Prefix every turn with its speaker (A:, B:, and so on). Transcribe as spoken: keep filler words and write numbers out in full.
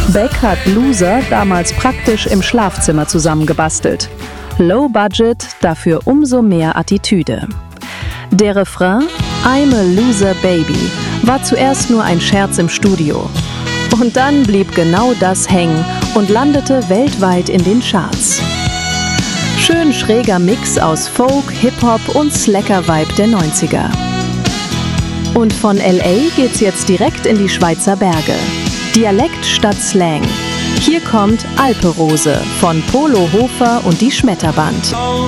A: Beck hat Loser damals praktisch im Schlafzimmer zusammengebastelt. Low Budget, dafür umso mehr Attitüde. Der Refrain I'm a Loser Baby war zuerst nur ein Scherz im Studio. Und dann blieb genau das hängen und landete weltweit in den Charts. Schön schräger Mix aus Folk, Hip-Hop und Slacker-Vibe der neunziger. Und von L A geht's jetzt direkt in die Schweizer Berge. Dialekt statt Slang. Hier kommt Alperose von Polo Hofer und die Schmetterband.